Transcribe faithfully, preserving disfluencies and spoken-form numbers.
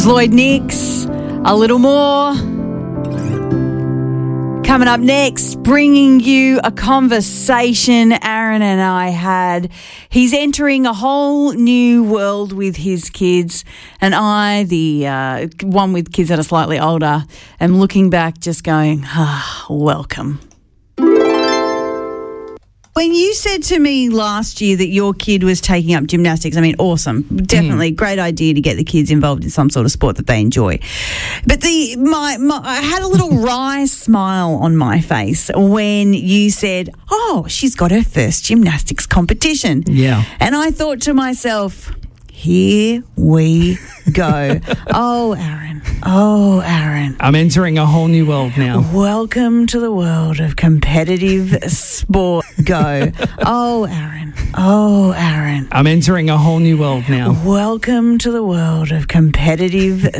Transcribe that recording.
Lloyd Nix, a little more. Coming up next, bringing you a conversation Aaron and I had. He's entering a whole new world with his kids, and I, the uh, one with kids that are slightly older, am looking back just going, ah, welcome. When you said to me last year that your kid was taking up gymnastics, I mean, awesome. Definitely mm. great idea to get the kids involved in some sort of sport that they enjoy. But the my, my I had a little wry smile on my face when you said, oh, she's got her first gymnastics competition. Yeah. And I thought to myself, here we go. Oh, Aaron. Oh, Aaron. I'm entering a whole new world now. Welcome to the world of competitive sport. Go. Oh, Aaron. Oh, Aaron. I'm entering a whole new world now. Welcome to the world of competitive